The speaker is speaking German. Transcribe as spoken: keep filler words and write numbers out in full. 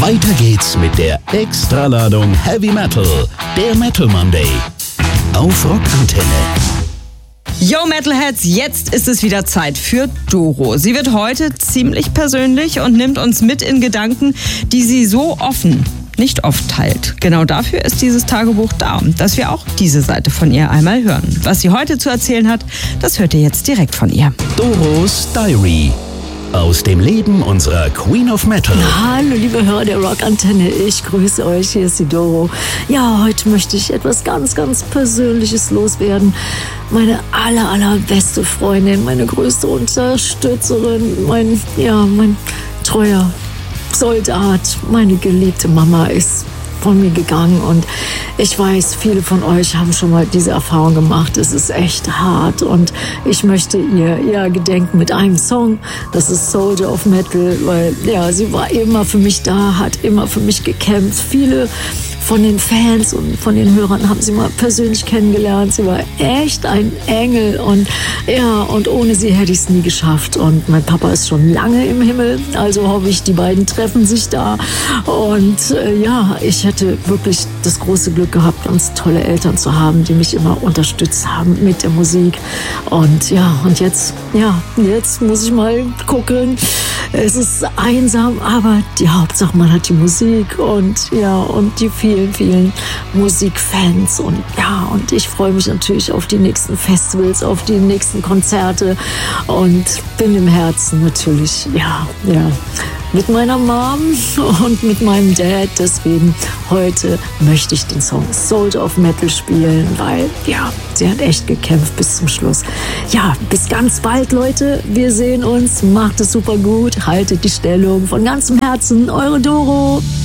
Weiter geht's mit der Extraladung Heavy Metal, der Metal Monday. Auf Rockantenne. Yo Metalheads, jetzt ist es wieder Zeit für Doro. Sie wird heute ziemlich persönlich und nimmt uns mit in Gedanken, die sie so offen nicht oft teilt. Genau dafür ist dieses Tagebuch da, dass wir auch diese Seite von ihr einmal hören. Was sie heute zu erzählen hat, das hört ihr jetzt direkt von ihr. Doros Diary. Aus dem Leben unserer Queen of Metal. Hallo liebe Hörer der Rockantenne, ich grüße euch, hier ist die Doro. Ja, heute möchte ich etwas ganz, ganz Persönliches loswerden. Meine aller, allerbeste Freundin, meine größte Unterstützerin, mein, ja, mein treuer Soldat, meine geliebte Mama ist von mir gegangen und ich weiß, viele von euch haben schon mal diese Erfahrung gemacht. Es ist echt hart und ich möchte ihr ja gedenken mit einem Song. Das ist Soldier of Metal, weil ja, sie war immer für mich da, hat immer für mich gekämpft. Viele von den Fans und von den Hörern haben sie mal persönlich kennengelernt. Sie war echt ein Engel und ja, und ohne sie hätte ich es nie geschafft. Und mein Papa ist schon lange im Himmel, also hoffe ich, die beiden treffen sich da. Und äh, ja, ich hätte wirklich das große Glück gehabt, ganz tolle Eltern zu haben, die mich immer unterstützt haben mit der Musik. Und ja, und jetzt, ja, jetzt muss ich mal gucken. Es ist einsam, aber die Hauptsache, man hat die Musik und ja, und die vielen, vielen Musikfans. Und ja, und ich freue mich natürlich auf die nächsten Festivals, auf die nächsten Konzerte und bin im Herzen natürlich, ja, ja, mit meiner Mom und mit meinem Dad. Deswegen heute möchte ich den Song Soldier of Metal spielen, weil ja, sie hat echt gekämpft bis zum Schluss. Ja, bis ganz bald, Leute. Wir sehen uns. Macht es super gut. Haltet die Stellung. Von ganzem Herzen, eure Doro.